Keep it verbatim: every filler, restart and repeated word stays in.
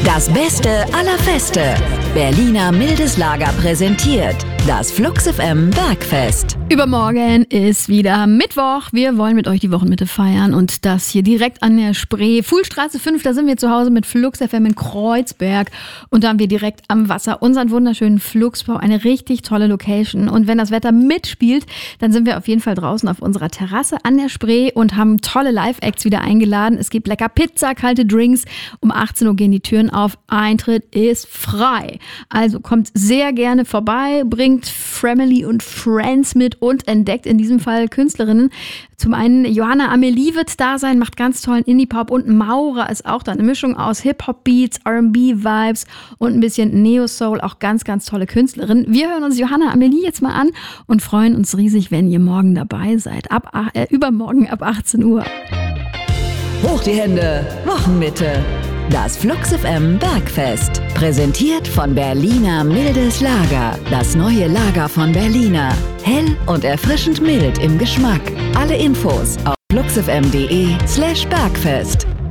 Das Beste aller Feste. Berliner Mildes Lager präsentiert das Flux F M Bergfest. Übermorgen ist wieder Mittwoch. Wir wollen mit euch die Wochenmitte feiern und das hier direkt an der Spree. Fuhlstraße fünf, da sind wir zu Hause mit Flux F M in Kreuzberg und da haben wir direkt am Wasser unseren wunderschönen Fluxbau, eine richtig tolle Location. Und wenn das Wetter mitspielt, dann sind wir auf jeden Fall draußen auf unserer Terrasse an der Spree und haben tolle Live-Acts wieder eingeladen. Es gibt lecker Pizza, kalte Drinks. Um achtzehn Uhr gehen die Türen auf. Eintritt ist frei. Also kommt sehr gerne vorbei, bringt Family und Friends mit und entdeckt in diesem Fall Künstlerinnen. Zum einen Johanna Amelie wird da sein, macht ganz tollen Indie-Pop und Maura ist auch da. Eine Mischung aus Hip-Hop-Beats, R and B-Vibes und ein bisschen Neo-Soul. Auch ganz, ganz tolle Künstlerin. Wir hören uns Johanna Amelie jetzt mal an und freuen uns riesig, wenn ihr morgen dabei seid. Ab, äh, übermorgen ab achtzehn Uhr. Hoch die Hände, Wochenmitte. Das Flux F M Bergfest. Präsentiert von Berliner Mildes Lager. Das neue Lager von Berliner. Hell und erfrischend mild im Geschmack. Alle Infos auf fluxfm punkt de slash Bergfest.